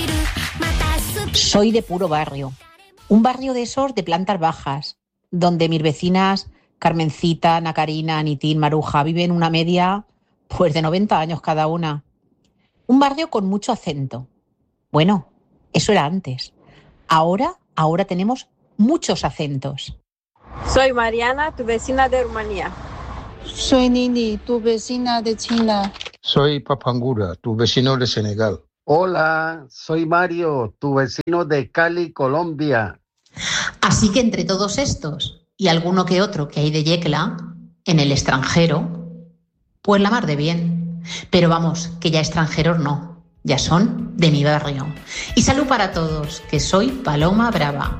Soy de puro barrio. Un barrio de esos de plantas bajas, donde mis vecinas Carmencita, Ana Karina, Anitín, Maruja viven una media pues de 90 años cada una. Un barrio con mucho acento. Bueno, eso era antes. Ahora tenemos muchos acentos. Soy Mariana, tu vecina de Rumanía. Soy Nini, tu vecina de China. Soy Papangura, tu vecino de Senegal. Hola, soy Mario, tu vecino de Cali, Colombia. Así que entre todos estos y alguno que otro que hay de Yecla, en el extranjero, pues la mar de bien. Pero vamos, que ya extranjeros no, ya son de mi barrio. Y salud para todos, que soy Paloma Brava.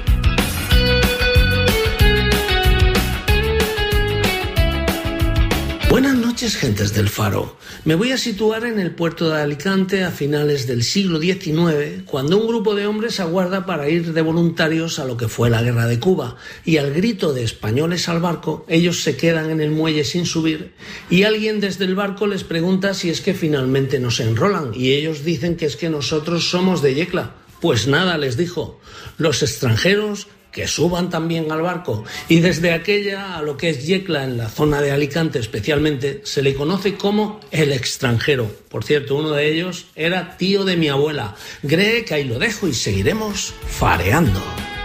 Buenas noches, gentes del Faro. Me voy a situar en el puerto de Alicante a finales del siglo XIX, cuando un grupo de hombres aguarda para ir de voluntarios a lo que fue la Guerra de Cuba, y al grito de españoles al barco, ellos se quedan en el muelle sin subir, y alguien desde el barco les pregunta si es que finalmente no se enrolan, y ellos dicen que es que nosotros somos de Yecla. Pues nada, les dijo, los extranjeros que suban también al barco, y desde aquella a lo que es Yecla, en la zona de Alicante especialmente, se le conoce como el extranjero. Por cierto, uno de ellos era tío de mi abuela. Greg, ahí lo dejo y seguiremos fareando.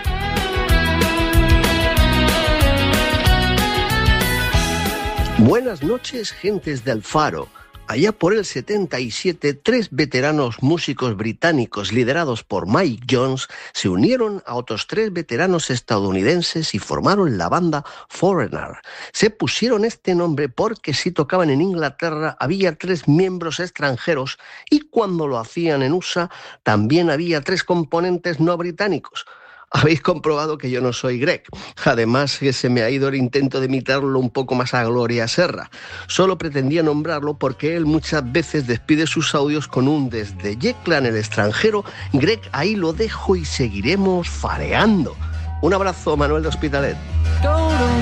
Buenas noches, gentes del Faro. Allá por el 77, 3 veteranos músicos británicos liderados por Mike Jones se unieron a otros 3 veteranos estadounidenses y formaron la banda Foreigner. Se pusieron este nombre porque si tocaban en Inglaterra había 3 miembros extranjeros y cuando lo hacían en USA también había 3 componentes no británicos. Habéis comprobado que yo no soy Greg. Además, que se me ha ido el intento de imitarlo un poco más a Gloria Serra. Solo pretendía nombrarlo porque él muchas veces despide sus audios con un desde Yecla en el extranjero. Greg, ahí lo dejo y seguiremos fareando. Un abrazo, Manuel de Hospitalet.